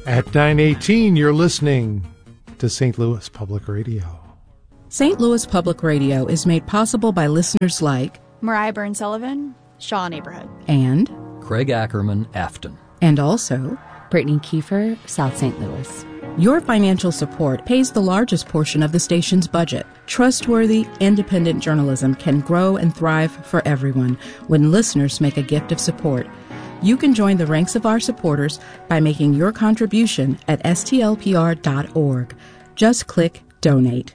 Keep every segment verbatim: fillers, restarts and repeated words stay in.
At nine eighteen, you're listening to Saint Louis Public Radio. Saint Louis Public Radio is made possible by listeners like Mariah Byrne-Sullivan, Shaw Neighborhood, and Craig Ackerman, Afton, and also Brittany Kiefer, South Saint Louis. Your financial support pays the largest portion of the station's budget. Trustworthy, independent journalism can grow and thrive for everyone when listeners make a gift of support. You can join the ranks of our supporters by making your contribution at S T L P R dot org. Just click Donate.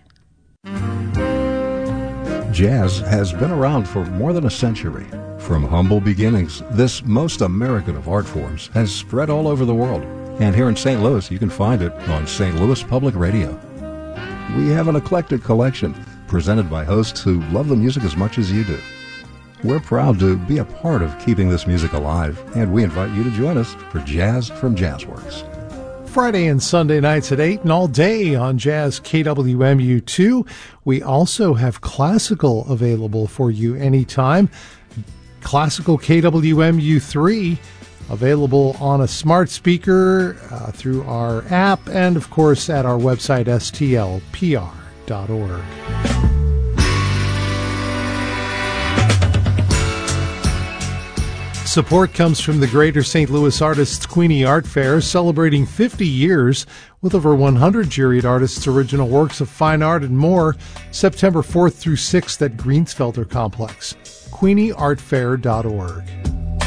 Jazz has been around for more than a century. From humble beginnings, this most American of art forms has spread all over the world. And here in Saint Louis, you can find it on Saint Louis Public Radio. We have an eclectic collection presented by hosts who love the music as much as you do. We're proud to be a part of keeping this music alive, and we invite you to join us for Jazz from Jazzworks. Friday and Sunday nights at eight and all day on Jazz K W M U two. We also have classical available for you anytime. Classical K W M U three available on a smart speaker uh, through our app and, of course, at our website, S T L P R dot org. Support comes from the Greater Saint Louis Artists Queenie Art Fair, celebrating fifty years with over one hundred juried artists' original works of fine art and more, September fourth through sixth at Greensfelder Complex. Queenie Art Fair dot org.